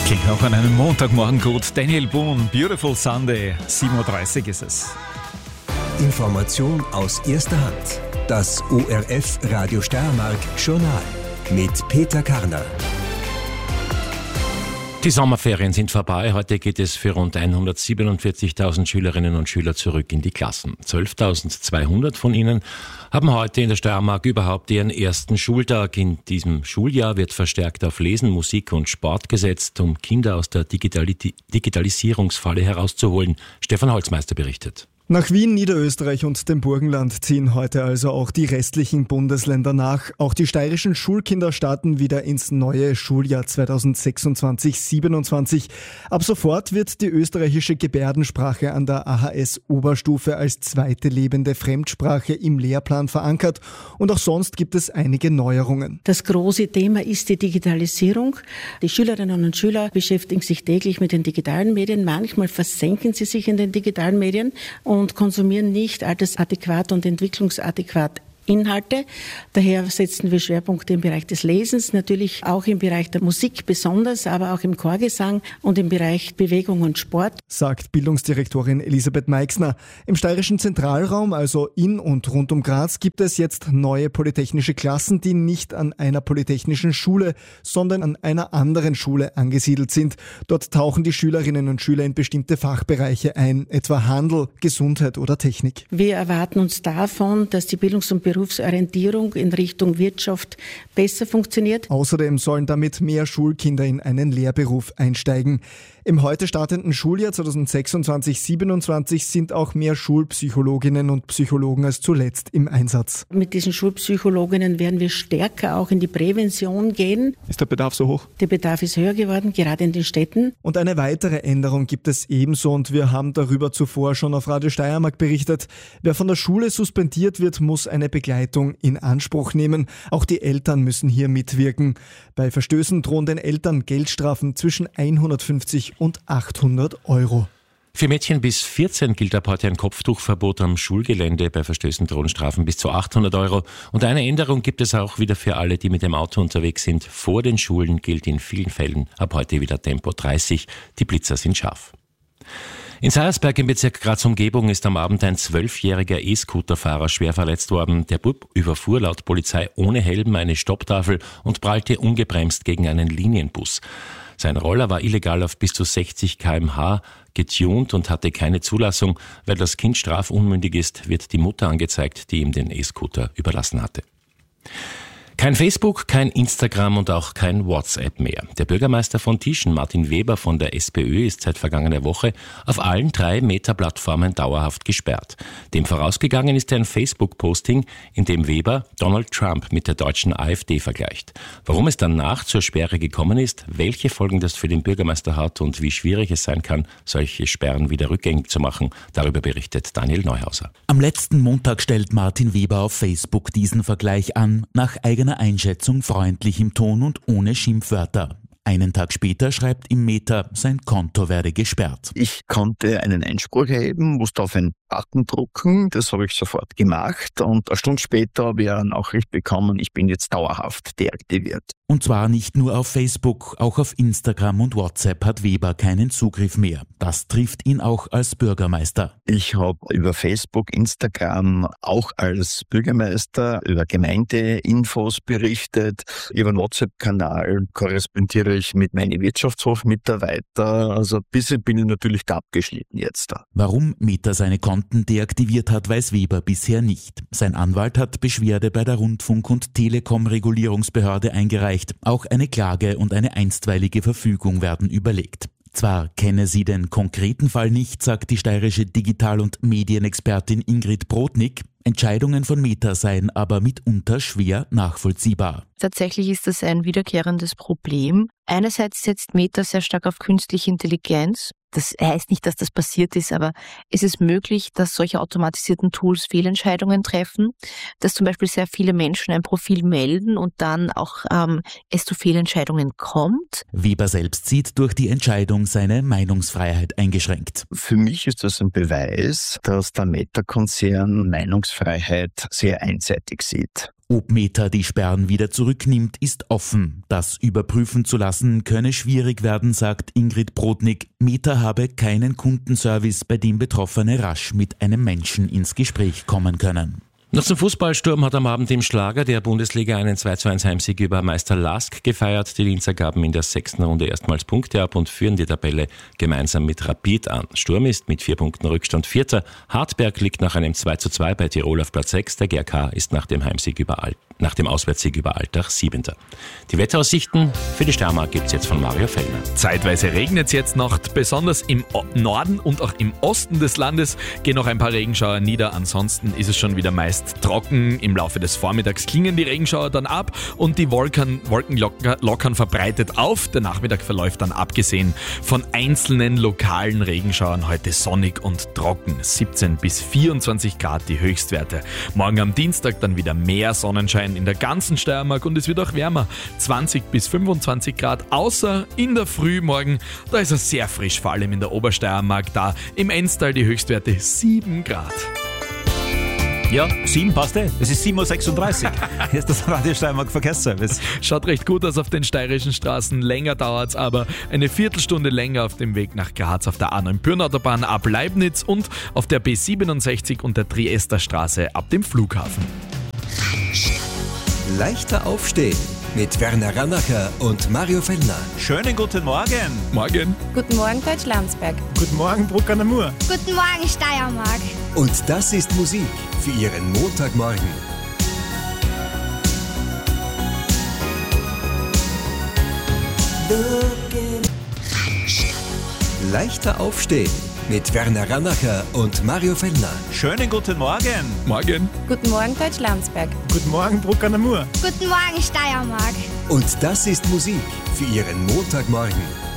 Klingt auch an einem Montagmorgen gut. Daniel Boone, Beautiful Sunday, 7.30 Uhr ist es. Information aus erster Hand. Das ORF Radio Steiermark Journal mit Peter Karner. Die Sommerferien sind vorbei. Heute geht es für rund 147.000 Schülerinnen und Schüler zurück in die Klassen. 12.200 von ihnen haben heute in der Steiermark überhaupt ihren ersten Schultag. In diesem Schuljahr wird verstärkt auf Lesen, Musik und Sport gesetzt, um Kinder aus der Digitalisierungsfalle herauszuholen. Stefan Holzmeister berichtet. Nach Wien, Niederösterreich und dem Burgenland ziehen heute also auch die restlichen Bundesländer nach. Auch die steirischen Schulkinder starten wieder ins neue Schuljahr 2026/27. Ab sofort wird die österreichische Gebärdensprache an der AHS-Oberstufe als zweite lebende Fremdsprache im Lehrplan verankert. Und auch sonst gibt es einige Neuerungen. Das große Thema ist die Digitalisierung. Die Schülerinnen und Schüler beschäftigen sich täglich mit den digitalen Medien. Manchmal versenken sie sich in den digitalen Medien und konsumieren nicht altersadäquat und entwicklungsadäquat Inhalte. Daher setzen wir Schwerpunkte im Bereich des Lesens, natürlich auch im Bereich der Musik besonders, aber auch im Chorgesang und im Bereich Bewegung und Sport. Sagt Bildungsdirektorin Elisabeth Meixner. Im steirischen Zentralraum, also in und rund um Graz, gibt es jetzt neue polytechnische Klassen, die nicht an einer polytechnischen Schule, sondern an einer anderen Schule angesiedelt sind. Dort tauchen die Schülerinnen und Schüler in bestimmte Fachbereiche ein, etwa Handel, Gesundheit oder Technik. Wir erwarten uns davon, dass die Bildungs- und Berufsorientierung in Richtung Wirtschaft besser funktioniert. Außerdem sollen damit mehr Schulkinder in einen Lehrberuf einsteigen. Im heute startenden Schuljahr 2026/27 sind auch mehr Schulpsychologinnen und Psychologen als zuletzt im Einsatz. Mit diesen Schulpsychologinnen werden wir stärker auch in die Prävention gehen. Ist der Bedarf so hoch? Der Bedarf ist höher geworden, gerade in den Städten. Und eine weitere Änderung gibt es ebenso und wir haben darüber zuvor schon auf Radio Steiermark berichtet. Wer von der Schule suspendiert wird, muss eine Begleitung in Anspruch nehmen. Auch die Eltern müssen hier mitwirken. Bei Verstößen drohen den Eltern Geldstrafen zwischen 150 und 800 Euro. Für Mädchen bis 14 gilt ab heute ein Kopftuchverbot am Schulgelände. Bei Verstößen drohen Strafen bis zu 800 Euro. Und eine Änderung gibt es auch wieder für alle, die mit dem Auto unterwegs sind. Vor den Schulen gilt in vielen Fällen ab heute wieder Tempo 30. Die Blitzer sind scharf. In Seiersberg im Bezirk Graz-Umgebung ist am Abend ein 12-jähriger E-Scooter-Fahrer schwer verletzt worden. Der Bub überfuhr laut Polizei ohne Helm eine Stopptafel und prallte ungebremst gegen einen Linienbus. Sein Roller war illegal auf bis zu 60 km/h getunt und hatte keine Zulassung. Weil das Kind strafunmündig ist, wird die Mutter angezeigt, die ihm den E-Scooter überlassen hatte. Kein Facebook, kein Instagram und auch kein WhatsApp mehr. Der Bürgermeister von Tischen, Martin Weber von der SPÖ, ist seit vergangener Woche auf allen 3 Meta-Plattformen dauerhaft gesperrt. Dem vorausgegangen ist ein Facebook-Posting, in dem Weber Donald Trump mit der deutschen AfD vergleicht. Warum es danach zur Sperre gekommen ist, welche Folgen das für den Bürgermeister hat und wie schwierig es sein kann, solche Sperren wieder rückgängig zu machen, darüber berichtet Daniel Neuhauser. Am letzten Montag stellt Martin Weber auf Facebook diesen Vergleich an, nach eigener Einschätzung freundlich im Ton und ohne Schimpfwörter. Einen Tag später schreibt ihm Meta, sein Konto werde gesperrt. Ich konnte einen Einspruch erheben, musste auf einen Button drucken, das habe ich sofort gemacht und eine Stunde später habe ich eine Nachricht bekommen, ich bin jetzt dauerhaft deaktiviert. Und zwar nicht nur auf Facebook, auch auf Instagram und WhatsApp hat Weber keinen Zugriff mehr. Das trifft ihn auch als Bürgermeister. Ich habe über Facebook, Instagram auch als Bürgermeister über Gemeindeinfos berichtet. Über den WhatsApp-Kanal korrespondiere ich mit meinen Wirtschaftshofmitarbeitern. Also ein bisschen bin ich natürlich da abgeschnitten jetzt. Warum Meta seine Konten deaktiviert hat, weiß Weber bisher nicht. Sein Anwalt hat Beschwerde bei der Rundfunk- und Telekom-Regulierungsbehörde eingereicht. Auch eine Klage und eine einstweilige Verfügung werden überlegt. Zwar kenne sie den konkreten Fall nicht, sagt die steirische Digital- und Medienexpertin Ingrid Brodnik, Entscheidungen von Meta seien aber mitunter schwer nachvollziehbar. Tatsächlich ist das ein wiederkehrendes Problem. Einerseits setzt Meta sehr stark auf künstliche Intelligenz. Das heißt nicht, dass das passiert ist, aber es ist möglich, dass solche automatisierten Tools Fehlentscheidungen treffen, dass zum Beispiel sehr viele Menschen ein Profil melden und dann auch es zu Fehlentscheidungen kommt. Weber selbst sieht durch die Entscheidung seine Meinungsfreiheit eingeschränkt. Für mich ist das ein Beweis, dass der Meta-Konzern Meinungsfreiheit sehr einseitig sieht. Ob Meta die Sperren wieder zurücknimmt, ist offen. Das überprüfen zu lassen könne schwierig werden, sagt Ingrid Brodnik. Meta habe keinen Kundenservice, bei dem Betroffene rasch mit einem Menschen ins Gespräch kommen können. Noch zum Fußballsturm hat am Abend im Schlager der Bundesliga einen 2:1 Heimsieg über Meister Lask gefeiert. Die Linzer gaben in der 6. Runde erstmals Punkte ab und führen die Tabelle gemeinsam mit Rapid an. Sturm ist mit 4 Punkten Rückstand Vierter. Hartberg liegt nach einem 2:2 bei Tirol auf Platz 6. Der GRK ist nach dem Auswärtssieg über Altach 7. Die Wetteraussichten für die Steiermark gibt's jetzt von Mario Fellner. Zeitweise regnet es jetzt noch, besonders im Norden und auch im Osten des Landes gehen noch ein paar Regenschauer nieder. Ansonsten ist es schon wieder meist trocken. Im Laufe des Vormittags klingen die Regenschauer dann ab und die Wolken lockern verbreitet auf. Der Nachmittag verläuft dann abgesehen von einzelnen lokalen Regenschauern heute sonnig und trocken. 17 bis 24 Grad die Höchstwerte. Morgen am Dienstag dann wieder mehr Sonnenschein in der ganzen Steiermark und es wird auch wärmer. 20 bis 25 Grad, außer in der Früh morgen. Da ist es sehr frisch, vor allem in der Obersteiermark. Da im Enstal die Höchstwerte 7 Grad. Ja, 7 passt eh. Es ist 7:36 Uhr. Hier ist das Radio Steiermark Verkehrsservice. Schaut recht gut aus auf den steirischen Straßen. Länger dauert's aber. Eine Viertelstunde länger auf dem Weg nach Graz auf der A9 Pyrnautaubahn ab Leibniz und auf der B67 und der Triester Straße ab dem Flughafen. Leichter aufstehen mit Werner Rannacher und Mario Fellner. Schönen guten Morgen. Morgen. Guten Morgen, Deutsch-Landsberg. Guten Morgen, Bruck an der Mur. Guten Morgen, Steiermark. Und das ist Musik für Ihren Montagmorgen. Leichter aufstehen mit Werner Rannacher und Mario Fellner. Schönen guten Morgen. Morgen. Guten Morgen, Deutsch-Landsberg. Guten Morgen, Bruck an der Mur. Guten Morgen, Steiermark. Und das ist Musik für Ihren Montagmorgen.